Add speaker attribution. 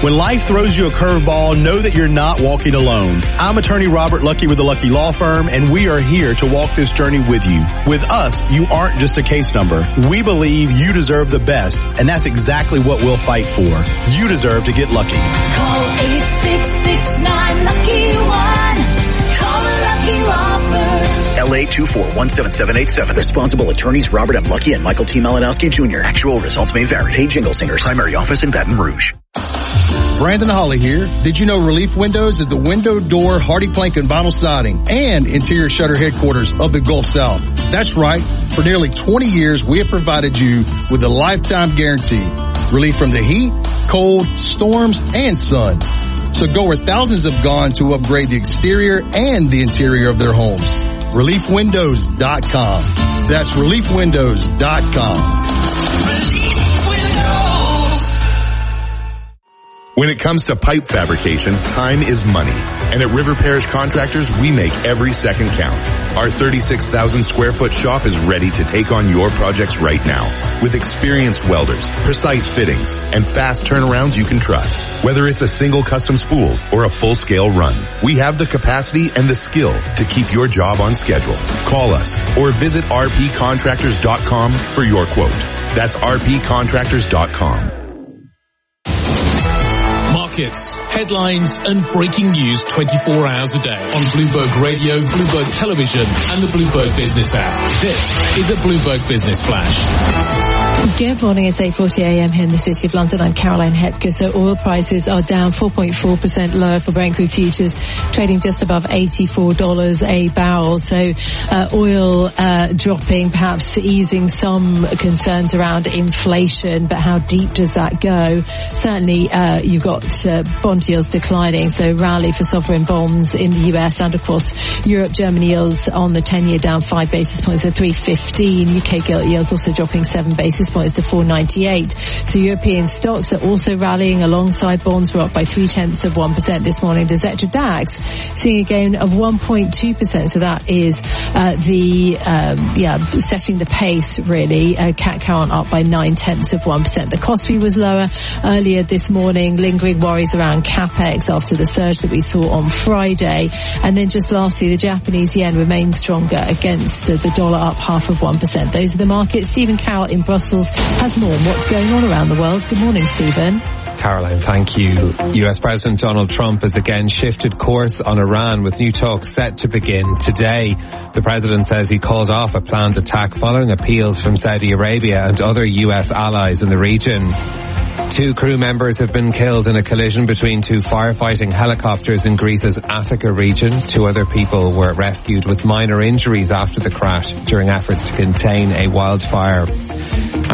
Speaker 1: When life throws you a curveball, know that you're not walking alone. I'm attorney Robert Lucky with the Lucky Law Firm, and we are here to walk this journey with you. With us, you aren't just a case number. We believe you deserve the best, and that's exactly what we'll fight for. You deserve to get lucky.
Speaker 2: Call 866-9-LUCKY-1. Call the Lucky Law Firm.
Speaker 3: LA 2417787. Responsible attorneys Robert M. Lucky and Michael T. Malinowski Jr. Actual results may vary. Paid Jingle Singers. Primary office in Baton Rouge.
Speaker 4: Brandon Holly here. Did you know Relief Windows is the window, door, hardy plank, and vinyl siding and interior shutter headquarters of the Gulf South? That's right. For nearly 20 years, we have provided you with a lifetime guarantee. Relief from the heat, cold, storms, and sun. So go where thousands have gone to upgrade the exterior and the interior of their homes. ReliefWindows.com. That's ReliefWindows.com.
Speaker 5: When it comes to pipe fabrication, time is money. And at River Parish Contractors, we make every second count. Our 36,000 square foot shop is ready to take on your projects right now. With experienced welders, precise fittings, and fast turnarounds you can trust. Whether it's a single custom spool or a full-scale run, we have the capacity and the skill to keep your job on schedule. Call us or visit rpcontractors.com for your quote. That's rpcontractors.com.
Speaker 6: Markets, headlines and breaking news 24 hours a day on Bloomberg Radio, Bloomberg Television and the Bloomberg Business app. This is a Bloomberg Business Flash.
Speaker 7: Good morning, it's 8:40 a.m. here in the City of London. I'm Caroline Hepker. So oil prices are down 4.4% lower for Brent crude futures, trading just above $84 a barrel. So oil dropping, perhaps easing some concerns around inflation, but how deep does that go? Certainly you've got bond yields declining, so rally for sovereign bonds in the US, and of course Europe, Germany yields on the 10-year down 5 basis points to 3.15. UK gilt yields also dropping 7 basis points to 4.98. So European stocks are also rallying alongside bonds. We're up by 0.3% this morning. The Xetra DAX seeing a gain of 1.2%. So that is setting the pace really. CAC count up by 0.9%. The Kospi was lower earlier this morning. Lingering worries around capex after the surge that we saw on Friday. And then just lastly, the Japanese yen remains stronger against the dollar, up 0.5%. Those are the markets. Stephen Carroll in Brussels has more on what's going on around the world. Good morning, Stephen.
Speaker 8: Caroline, thank you. US President Donald Trump has again shifted course on Iran, with new talks set to begin today. The president says he called off a planned attack following appeals from Saudi Arabia and other US allies in the region. 2 crew members have been killed in a collision between 2 firefighting helicopters in Greece's Attica region. 2 other people were rescued with minor injuries after the crash during efforts to contain a wildfire.